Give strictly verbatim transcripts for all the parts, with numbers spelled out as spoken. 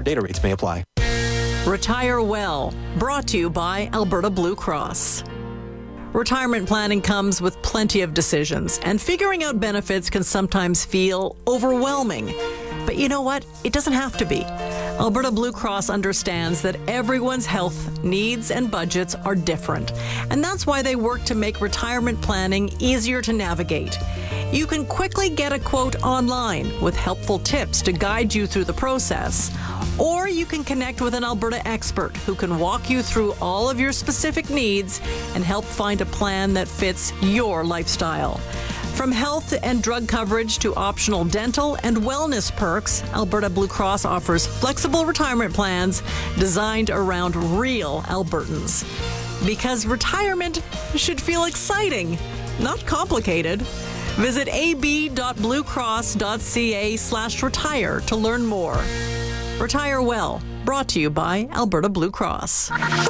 Data rates may apply. Retire Well, brought to you by Alberta Blue Cross. Retirement planning comes with plenty of decisions, and figuring out benefits can sometimes feel overwhelming. But you know what? It doesn't have to be. Alberta Blue Cross understands that everyone's health needs and budgets are different, and that's why they work to make retirement planning easier to navigate. You can quickly get a quote online with helpful tips to guide you through the process. Or you can connect with an Alberta expert who can walk you through all of your specific needs and help find a plan that fits your lifestyle. From health and drug coverage to optional dental and wellness perks, Alberta Blue Cross offers flexible retirement plans designed around real Albertans. Because retirement should feel exciting, not complicated. Visit ab.bluecross.ca slash retire to learn more. Retire Well, brought to you by Alberta Blue Cross.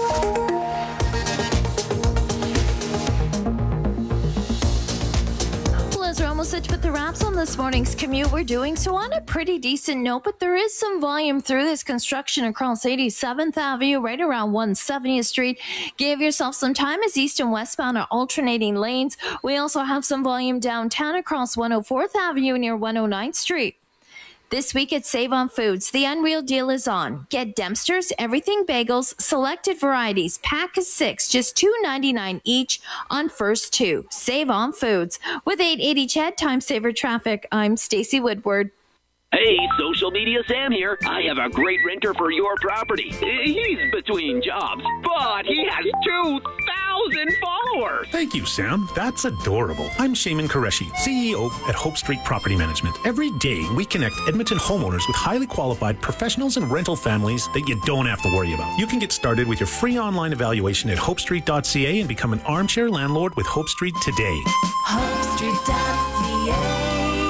We're almost set to put the wraps on this morning's commute we're doing. So on a pretty decent note, but there is some volume through this construction across eighty-seventh Avenue, right around one hundred seventieth Street. Give yourself some time as east and westbound are alternating lanes. We also have some volume downtown across one hundred fourth Avenue near one hundred ninth Street. This week at Save On Foods, the Unreal Deal is on. Get Dempster's Everything Bagels, selected varieties, pack of six, just two ninety-nine each on first two. Save On Foods. With eight eighty C H E D Time Saver Traffic, I'm Stacey Woodward. Hey, Social Media Sam here. I have a great renter for your property. He's between jobs, but he has two thousand followers. Thank you, Sam. That's adorable. I'm Shaman Qureshi, C E O at Hope Street Property Management. Every day, we connect Edmonton homeowners with highly qualified professionals and rental families that you don't have to worry about. You can get started with your free online evaluation at hope street dot c a and become an armchair landlord with Hope Street today. hope street dot c a.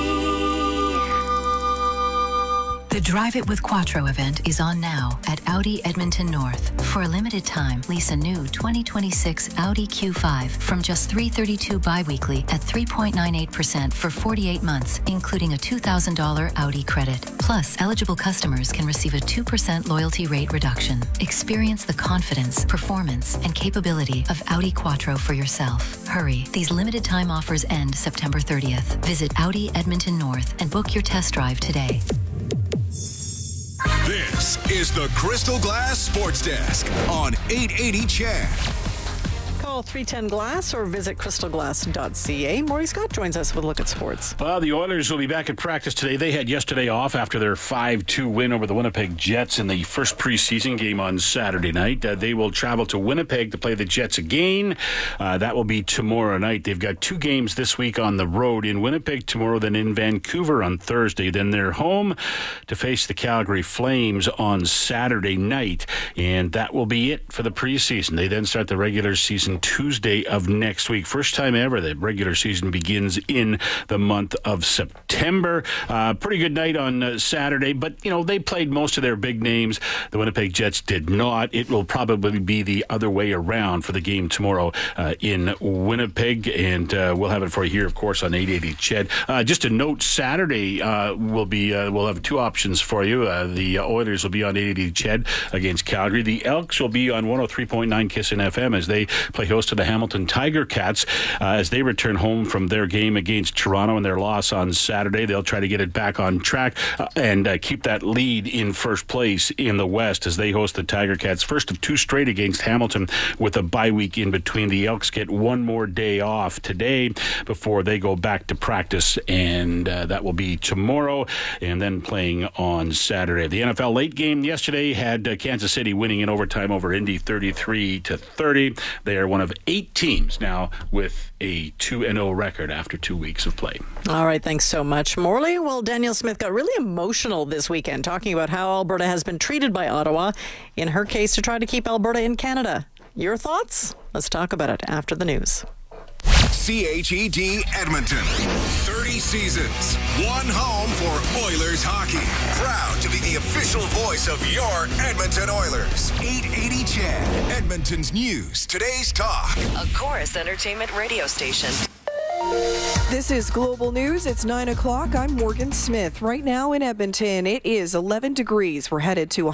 The Drive It with Quattro event is on now at Audi Edmonton North. For a limited time, lease a new twenty twenty-six Audi Q five from just three hundred thirty-two dollars biweekly at three point nine eight percent for forty-eight months, including a two thousand dollars Audi credit. Plus, eligible customers can receive a two percent loyalty rate reduction. Experience the confidence, performance, and capability of Audi Quattro for yourself. Hurry, these limited time offers end September thirtieth. Visit Audi Edmonton North and book your test drive today. This is the Crystal Glass Sports Desk on eight eighty C H E D. Call three ten glass or visit crystal glass dot c a. Maury Scott joins us with a look at sports. Well, the Oilers will be back at practice today. They had yesterday off after their five two win over the Winnipeg Jets in the first preseason game on Saturday night. Uh, they will travel to Winnipeg to play the Jets again. Uh, that will be tomorrow night. They've got two games this week on the road, in Winnipeg tomorrow, then in Vancouver on Thursday. Then they're home to face the Calgary Flames on Saturday night, and that will be it for the preseason. They then start the regular season Tuesday of next week. First time ever the regular season begins in the month of September. Uh, pretty good night on uh, Saturday, but, you know, they played most of their big names. The Winnipeg Jets did not. It will probably be the other way around for the game tomorrow uh, in Winnipeg, and uh, we'll have it for you here, of course, on eight eighty C H E D. Uh, just a note, Saturday uh, will be, uh, we'll have two options for you. Uh, the Oilers will be on eight eighty C H E D against Calgary. The Elks will be on one oh three point nine Kissin' F M as they play host to the Hamilton Tiger Cats uh, as they return home from their game against Toronto and their loss on Saturday. They'll try to get it back on track uh, and uh, keep that lead in first place in the West as they host the Tiger Cats. First of two straight against Hamilton with a bye week in between. The Elks get one more day off today before they go back to practice, and uh, that will be tomorrow, and then playing on Saturday. The N F L late game yesterday had uh, Kansas City winning in overtime over Indy thirty-three to thirty. They are one of eight teams now with a two and oh record after two weeks of play. All right, thanks so much, Morley. Well, Danielle Smith got really emotional this weekend talking about how Alberta has been treated by Ottawa, in her case to try to keep Alberta in Canada. Your thoughts? Let's talk about it after the news. C H E D Edmonton. thirty seasons. One home for Oilers hockey. Proud to be the official voice of your Edmonton Oilers. eight eighty C H E D. Edmonton's news. Today's talk. A Chorus Entertainment radio station. This is Global News. It's nine o'clock. I'm Morgan Smith. Right now in Edmonton, it is eleven degrees. We're headed to